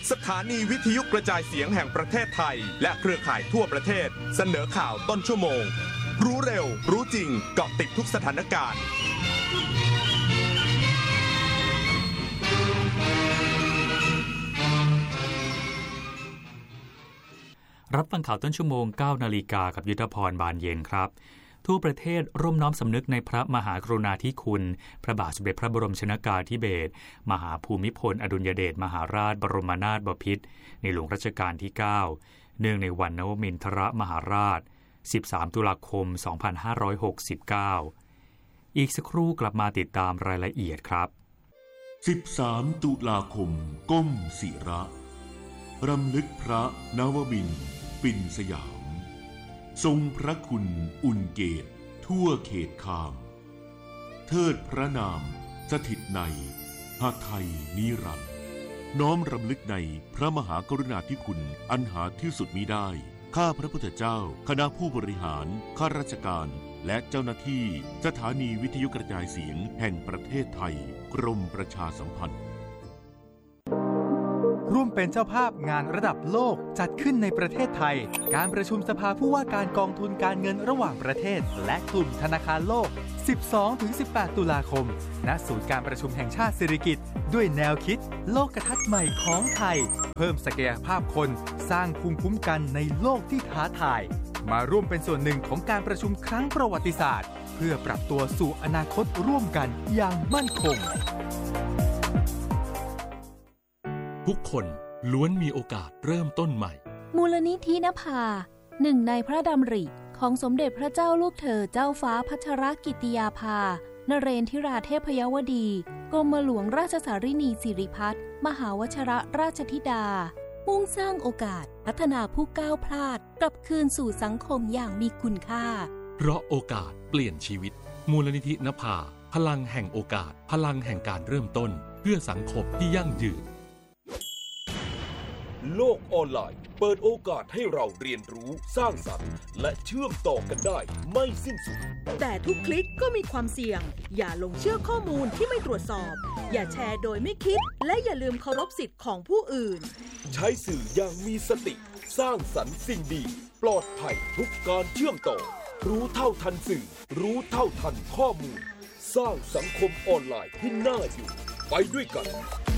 สถานีวิทยุกระจายเสียงแห่งประเทศไทยและเครือข่ายทั่วประเทศเสนอข่าวต้นชั่วโมงรู้เร็วรู้จริงเกาะติดทุกสถานการณ์รับฟังข่าวต้นชั่วโมง 9 นาฬิกากับยุทธพรบานเย็นครับทั่วประเทศร่วมน้อมสำนึกในพระมหากรุณาธิคุณพระบาทสมเด็จพระบรมชนกาธิเบศรมหาภูมิพลอดุลยเดชมหาราชบรมนาถบพิตรในหลวงรัชกาลที่ 9 เนื่องในวันนวมินทรมหาราช 13 ตุลาคม 2569 อีกสักครู่กลับมาติดตามรายละเอียดครับ 13 ตุลาคมก้มศิระรำลึกพระนวมินทร์ปิ่นสยามทรงพระคุณอุ่นเกตทั่วเขตคามเทิดพระนามสถิตในหาไทยนิรันดร์น้อมรำลึกในพระมหากรุณาธิคุณอันหาที่สุดมิได้ข้าพระพุทธเจ้าคณะผู้บริหารข้าราชการและเจ้าหน้าที่สถานีวิทยุกระจายเสียงแห่งประเทศไทยกรมประชาสัมพันธ์ร่วมเป็นเจ้าภาพงานระดับโลกจัดขึ้นในประเทศไทยการประชุมสภาผู้ว่าการกองทุนการเงินระหว่างประเทศและกลุ่มธนาคารโลก 12-18 ตุลาคมณศูนย์การประชุมแห่งชาติสิริกิติ์ด้วยแนวคิดโลกทัศน์ใหม่ของไทยเพิ่มศักยภาพคนสร้างภูมิคุ้มกันในโลกที่ท้าทายมาร่วมเป็นส่วนหนึ่งของการประชุมครั้งประวัติศาสตร์เพื่อปรับตัวสู่อนาคตร่วมกันอย่างมั่นคงทุกคนล้วนมีโอกาสเริ่มต้นใหม่มูลนิธินภาหนึ่งในพระดำริของสมเด็จพระเจ้าลูกเธอเจ้าฟ้าพัชรกิติยาภานเรนทิราเทพยวดีกรมหลวงราชสารินีสิริพัฒน์มหาวชิรราชธิดามุ่งสร้างโอกาสพัฒนาผู้ก้าวพลาดกลับคืนสู่สังคมอย่างมีคุณค่าเพราะโอกาสเปลี่ยนชีวิตมูลนิธินภาพลังแห่งโอกาสพลังแห่งการเริ่มต้นเพื่อสังคมที่ยั่งยืนโลกออนไลน์เปิดโอกาสให้เราเรียนรู้สร้างสรรค์และเชื่อมต่อกันได้ไม่สิ้นสุดแต่ทุกคลิกก็มีความเสี่ยงอย่าลงเชื่อข้อมูลที่ไม่ตรวจสอบอย่าแชร์โดยไม่คิดและอย่าลืมเคารพสิทธิ์ของผู้อื่นใช้สื่ออย่างมีสติสร้างสรรค์สิ่งดีปลอดภัยทุกการเชื่อมต่อรู้เท่าทันสื่อรู้เท่าทันข้อมูลสร้างสังคมออนไลน์ที่น่าอยู่ไปด้วยกัน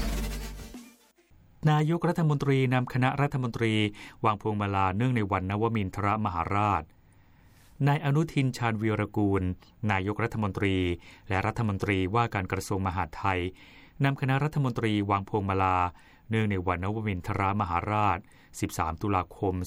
นายกรัฐมนตรีนำคณะรัฐมนตรีวางพวงมาลาเนื่องในวันนวมินทรมหาราชนายอนุทินชาญวีรกูลนายกรัฐมนตรีและรัฐมนตรีว่าการกระทรวงมหาดไทยนำคณะรัฐมนตรีวางพวงมาลาเนื่องในวันนวมินทรมหาราช 13 ตุลาคม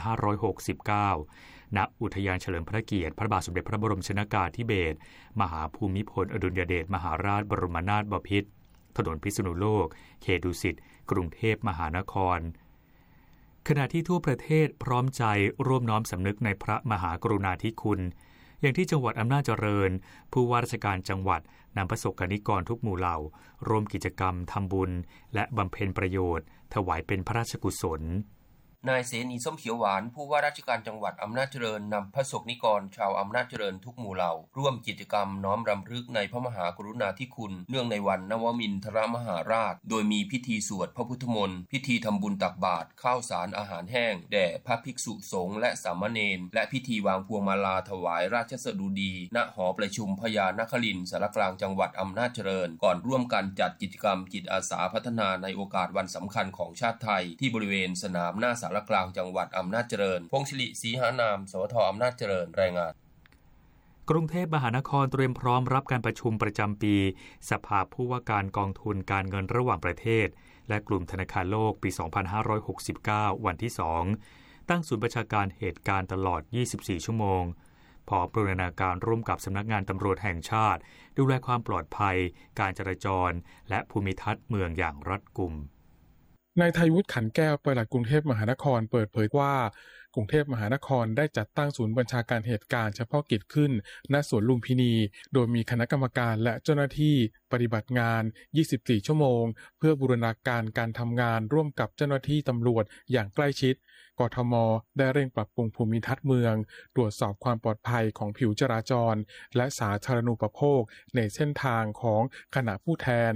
2569 ณ อุทยานเฉลิมพระเกียรติพระบาทสมเด็จพระบรมชนกาธิเบศรมหาภูมิพลอดุลยเดชมหาราชบรมนาถบพิตรถนนพิษณุโลกเขตดุสิตกรุงเทพมหานครขณะที่ทั่วประเทศพร้อมใจร่วมน้อมสำนึกในพระมหากรุณาธิคุณอย่างที่จังหวัดอำนาจเจริญผู้ว่าราชการจังหวัดนำประสบกนิกรทุกหมู่เหล่าร่วมกิจกรรมทำบุญและบำเพ็ญประโยชน์ถวายเป็นพระราชกุศลนายเสนีส้มเขียวหวานผู้ว่าราชการจังหวัดอำนาจเจริญนำพระสงฆ์นิกรชาวอำนาจเจริญทุกหมู่เหล่าร่วมกิจกรรมน้อมรำลึกในพระมหากรุณาธิคุณเนื่องในวันนวมินทรมหาราชโดยมีพิธีสวดพระพุทธมนต์พิธีทำบุญตักบาตรข้าวสารอาหารแห้งแด่พระภิกษุสงฆ์และสามเณรและพิธีวางพวงมาลาถวายราชสดุดีณหอประชุมพญานครินทร์สารกลางจังหวัดอำนาจเจริญก่อนร่วมกันจัดกิจกรรมจิตอาสาพัฒนาในโอกาสวันสำคัญของชาติไทยที่บริเวณสนามหน้าสารกลางจังหวัดอำนาจเจริญพงศิริศรีหานามสวท.อำนาจเจริญรายงานกรุงเทพมหานครเตรียมพร้อมรับการประชุมประจำปีสภาผู้ว่าการกองทุนการเงินระหว่างประเทศและกลุ่มธนาคารโลกปี 2569 วันที่ 2 ตั้งศูนย์ประชาการเหตุการณ์ตลอด 24 ชั่วโมงพร้อมบูรณาการร่วมกับสำนักงานตำรวจแห่งชาติดูแลความปลอดภัยการจราจรและภูมิทัศน์เมืองอย่างรัดกุมนายไทยวุฒิขันแก้วปลัดกรุงเทพมหานครเปิดเผยว่ากรุงเทพมหานครได้จัดตั้งศูนย์บัญชาการเหตุการณ์เฉพาะกิจขึ้นณสวนลุมพินีโดยมีคณะกรรมการและเจ้าหน้าที่ปฏิบัติงาน 24 ชั่วโมงเพื่อบูรณาการการทำงานร่วมกับเจ้าหน้าที่ตำรวจอย่างใกล้ชิดกทม.ได้เร่งปรับปรุงภูมิทัศน์เมืองตรวจสอบความปลอดภัยของผิวจราจรและสาธารณูปโภคในเส้นทางของคณะผู้แทน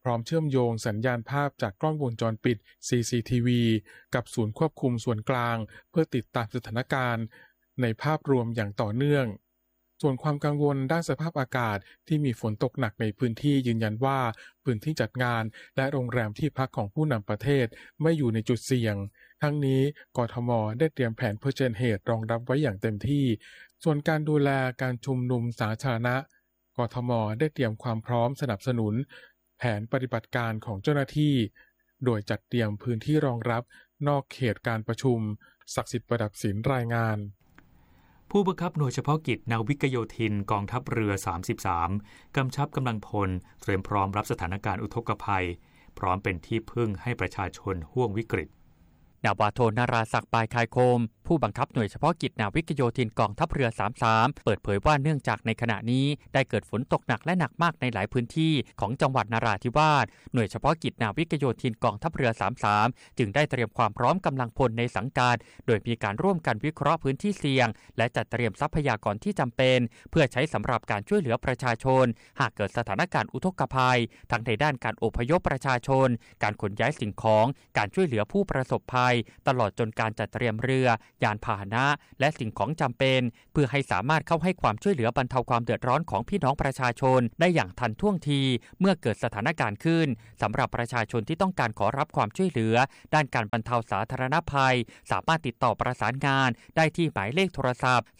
พร้อมเชื่อมโยงสัญญาณภาพจากกล้องวงจรปิด CCTV กับศูนย์ควบคุมส่วนกลางเพื่อติดตามสถานการณ์ในภาพรวมอย่างต่อเนื่องส่วนความกังวลด้านสภาพอากาศที่มีฝนตกหนักในพื้นที่ยืนยันว่าพื้นที่จัดงานและโรงแรมที่พักของผู้นำประเทศไม่อยู่ในจุดเสี่ยงทั้งนี้กทม.ได้เตรียมแผนเผชิญเหตุรองรับไว้อย่างเต็มที่ส่วนการดูแลการชุมนุมสาธารณะกทม.ได้เตรียมความพร้อมสนับสนุนแผนปฏิบัติการของเจ้าหน้าที่โดยจัดเตรียมพื้นที่รองรับนอกเขตการประชุมศักดิ์สิทธิ์ประดับศิลป์รายงานผู้บังคับหน่วยเฉพาะกิจนาวิกโยธินกองทัพเรือ33กำชับกำลังพลเตรียมพร้อมรับสถานการณ์อุทกภัยพร้อมเป็นที่พึ่งให้ประชาชนห่วงวิกฤตนาวาโทนาราศักดิ์ปายคายโคมผู้บังคับหน่วยเฉพาะกิจนาวิกโยธินกองทัพเรือ33เปิดเผยว่าเนื่องจากในขณะนี้ได้เกิดฝนตกหนักและหนักมากในหลายพื้นที่ของจังหวัดนราธิวาสหน่วยเฉพาะกิจนาวิกโยธินกองทัพเรือ33จึงได้เตรียมความพร้อมกำลังพลในสังกัดโดยมีการร่วมกันวิเคราะห์พื้นที่เสี่ยงและจัดเตรียมทรัพยากรที่จำเป็นเพื่อใช้สำหรับการช่วยเหลือประชาชนหากเกิดสถานการณ์อุทกภัยทั้งในด้านการอพยพประชาชนการขนย้ายสิ่งของการช่วยเหลือผู้ประสบภัยตลอดจนการจัดเตรียมเรือยานพาหนะและสิ่งของจำเป็นเพื่อให้สามารถเข้าให้ความช่วยเหลือบรรเทาความเดือดร้อนของพี่น้องประชาชนได้อย่างทันท่วงทีเมื่อเกิดสถานการณ์ขึ้นสำหรับประชาชนที่ต้องการขอรับความช่วยเหลือด้านการบรรเทาสาธารณภัยสามารถติดต่อประสานงานได้ที่หมายเลขโทรศัพท์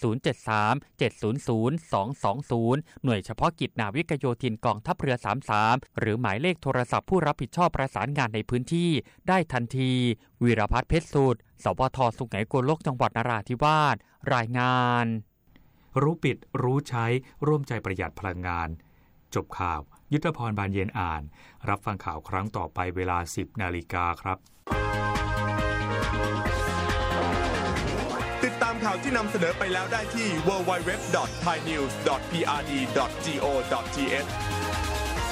073-700-220หน่วยเฉพาะกิจนาวิกโยธินกองทัพเรือ33หรือหมายเลขโทรศัพท์ผู้รับผิดชอบประสานงานในพื้นที่ได้ทันทีวีรภัทรเพชรสุดสวท.สุไหงโกลกจังหวัดนราธิวาสรายงานรู้ปิดรู้ใช้ร่วมใจประหยัดพลังงานจบข่าวยุทธพรบานเย็นอ่านรับฟังข่าวครั้งต่อไปเวลา 10 นาฬิกาครับติดตามข่าวที่นำเสนอไปแล้วได้ที่ www.thainews.prd.go.th